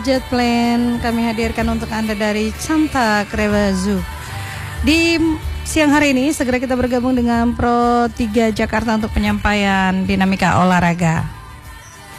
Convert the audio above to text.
Jet Plane kami hadirkan untuk Anda dari Canta Kreva Zoo. Di siang hari ini segera kita bergabung dengan Pro 3 Jakarta untuk penyampaian dinamika olahraga.